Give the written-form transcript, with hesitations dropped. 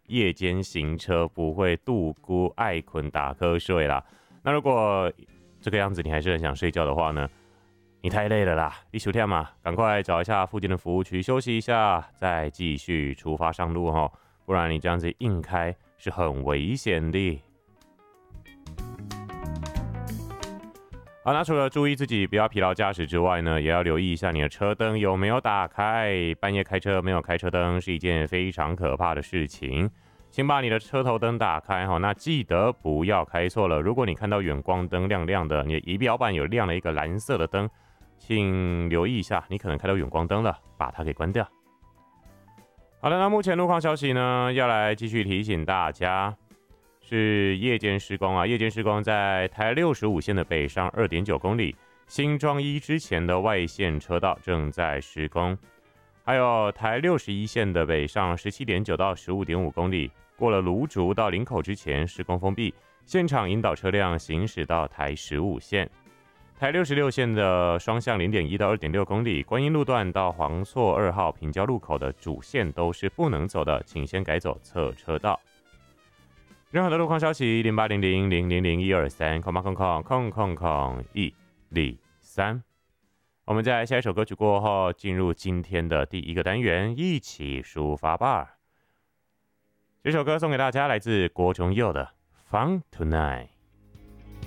夜间行车不会度孤爱困打瞌睡啦。那如果这个样子你还是很想睡觉的话呢，你太累了啦，你休天嘛，赶快找一下附近的服务区休息一下，再继续出发上路哈，不然你这样子硬开是很危险的。好，那除了注意自己不要疲劳驾驶之外呢，也要留意一下你的车灯有没有打开。半夜开车没有开车灯是一件非常可怕的事情。请把你的车头灯打开哈，那记得不要开错了。如果你看到远光灯亮亮的，你的仪表板有亮了一个蓝色的灯，请留意一下，你可能开到远光灯了，把它给关掉。好的，那目前路况消息呢，要来继续提醒大家，是夜间施工啊，夜间施工在台65线的北上 2.9 公里，新庄一之前的外线车道正在施工。还有台61线的北上 17.9 到 15.5 公里，过了芦竹到林口之前施工封闭，现场引导车辆行驶到台15线。台66线的双向 0.1 到 2.6 公里，观音路段到黄厝2号平交路口的主线都是不能走的，请先改走侧车道。任何的路况消息0800000123，我们在下一首歌曲过后，进入今天的第一个单元，一起抒发吧。这首歌送给大家，来自郭忠佑的《Fun Tonight》。